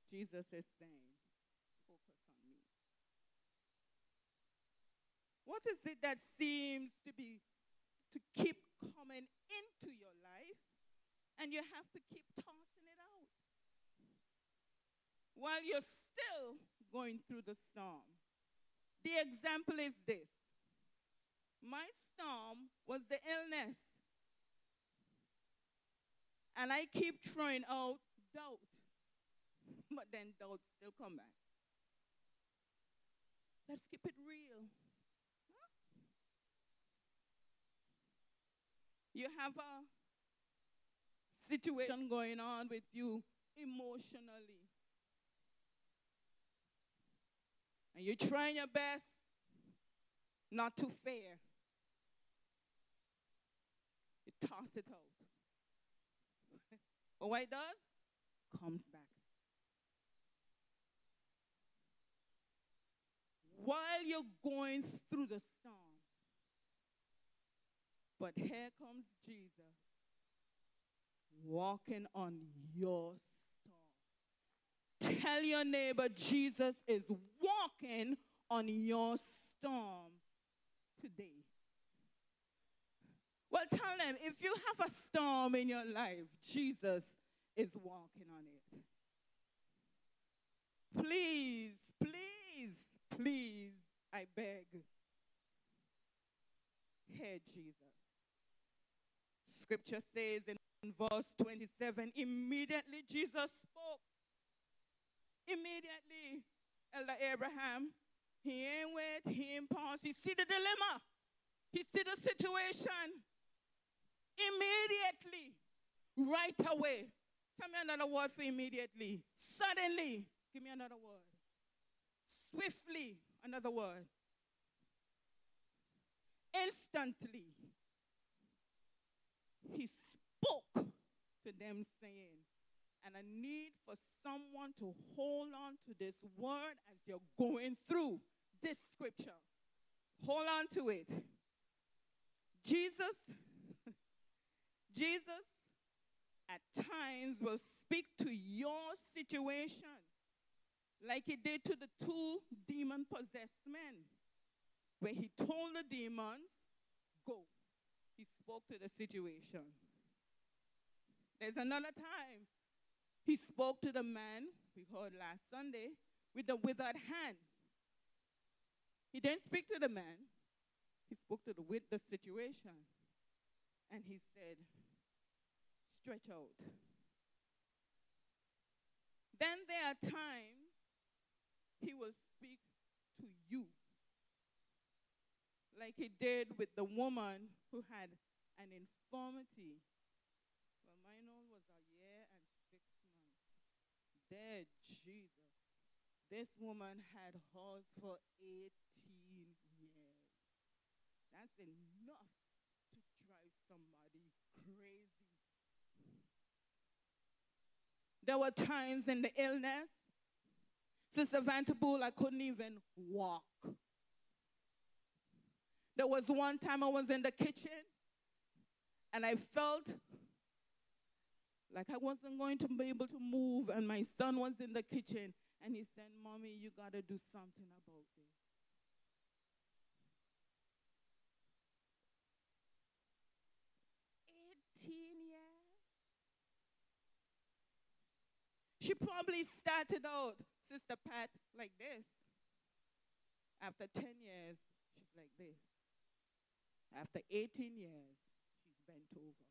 Jesus is saying, focus on me. What is it that seems to keep coming into your life and you have to keep tossing it out while you're still going through the storm? The example is this. My storm was the illness. And I keep throwing out doubt. But then doubt still come back. Let's keep it real. Huh? You have a situation going on with you emotionally. And you're trying your best not to fear. You toss it out. But what it does? Comes back. While you're going through the storm. But here comes Jesus walking on your storm. Tell your neighbor, Jesus is walking on your storm today. Well, tell them, if you have a storm in your life, Jesus is walking on it. Please, please, please, I beg, hear Jesus. Scripture says in verse 27, immediately Jesus spoke. Immediately, Elder Abraham, he ain't wait, he ain't pause. He see the dilemma. He see the situation. Immediately, right away. Tell me another word for immediately. Suddenly, give me another word. Swiftly, another word. Instantly, he spoke to them saying, and I need for someone to hold on to this word as you're going through this scripture. Hold on to it. Jesus at times will speak to your situation like he did to the two demon-possessed men, where he told the demons, go. He spoke to the situation. There's another time he spoke to the man, we heard last Sunday, with the withered hand. He didn't speak to the man. He spoke to the situation. And he said, stretch out. Then there are times he will speak to you, like he did with the woman who had an infirmity. Well, mine was a year and 6 months. There, Jesus. This woman had hers for 18 years. That's enough to drive somebody crazy. There were times in the illness, Sister Vanterpool, I couldn't even walk. There was one time I was in the kitchen and I felt like I wasn't going to be able to move, and my son was in the kitchen and he said, Mommy, you got to do something about this. Years. She probably started out, Sister Pat, like this. After 10 years, she's like this. After 18 years, she's bent over.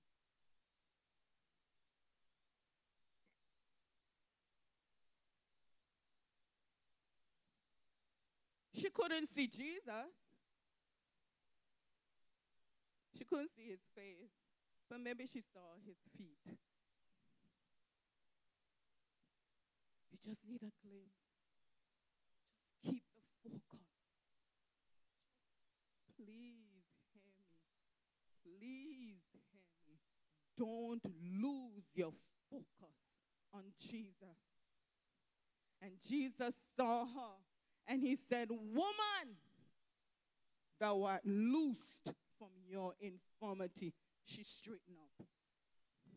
She couldn't see Jesus. She couldn't see his face, but maybe she saw his feet. You just need a glimpse. Just keep the focus. Just please hear me. Please hear me. Don't lose your focus on Jesus. And Jesus saw her and he said, Woman, thou art loosed from your infirmity. She straightened up.